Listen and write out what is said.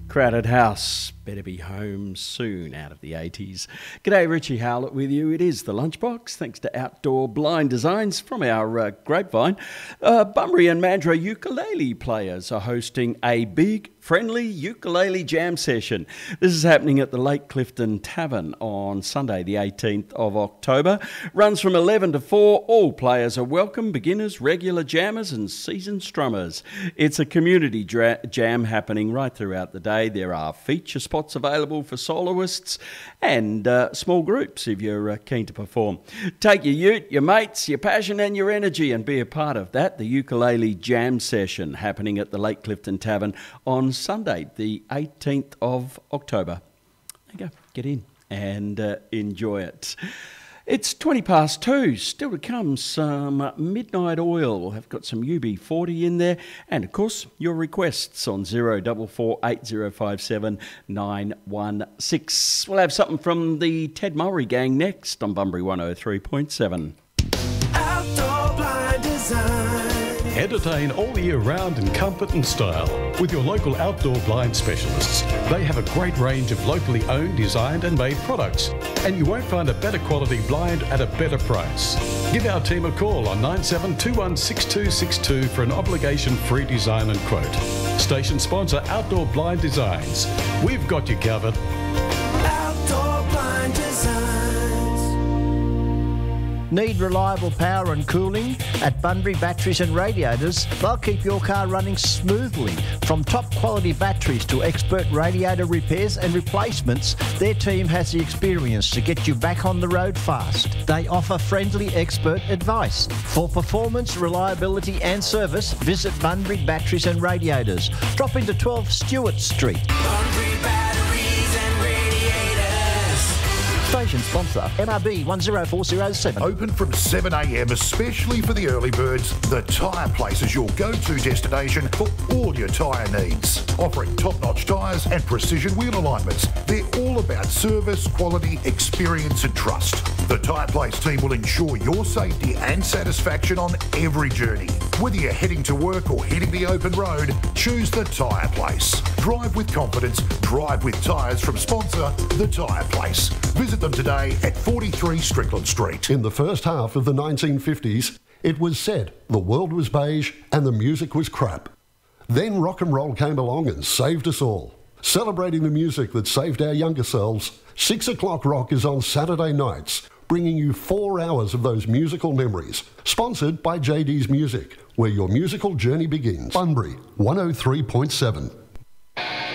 Crowded House, better be home soon out of the 80s. G'day, Richie Howlett with you. It is the Lunchbox, thanks to Outdoor Blind Designs from our grapevine. Bunbury and Mandurah ukulele players are hosting a big, friendly ukulele jam session. This is happening at the Lake Clifton Tavern on Sunday, the 18th of October. Runs from 11 to 4. All players are welcome, beginners, regular jammers and seasoned strummers. It's a community jam happening right throughout the day. There are feature spots available for soloists and small groups if you're keen to perform. Take your ute, your mates, your passion and your energy and be a part of that. The ukulele jam session happening at the Lake Clifton Tavern on Sunday, the 18th of October. There you go, get in and enjoy it. It's 2:20. Still to come, some Midnight Oil. I've got some UB40 in there. And, of course, your requests on 0448 8057 916. We'll have something from the Ted Mulry Gang next on Bunbury 103.7. Outdoor Blind Design. Entertain all year round in comfort and style with your local outdoor blind specialists. They have a great range of locally owned, designed and made products, and you won't find a better quality blind at a better price. Give our team a call on 97216262 for an obligation-free design and quote. Station sponsor Outdoor Blind Designs. We've got you covered. Outdoor Blind Designs. Need reliable power and cooling? At Bunbury Batteries and Radiators, they'll keep your car running smoothly. From top quality batteries to expert radiator repairs and replacements, their team has the experience to get you back on the road fast. They offer friendly expert advice. For performance, reliability and service, visit Bunbury Batteries and Radiators. Drop into 12 Stewart Street. Bunbury Batteries and Radiators. Station sponsor, NRB 10407. Open from 7 a.m, especially for the early birds. The Tyre Place is your go-to destination for all your tyre needs. Offering top-notch tyres and precision wheel alignments. They're all about service, quality, experience and trust. The Tyre Place team will ensure your safety and satisfaction on every journey. Whether you're heading to work or hitting the open road, choose the Tyre Place. Drive with confidence, drive with tyres from sponsor The Tyre Place. Visit them today at 43 Strickland Street. In the first half of the 1950s, it was said the world was beige and the music was crap. Then rock and roll came along and saved us all. Celebrating the music that saved our younger selves, 6 o'clock rock is on Saturday nights, bringing you 4 hours of those musical memories. Sponsored by JD's Music, where your musical journey begins. Bunbury 103.7.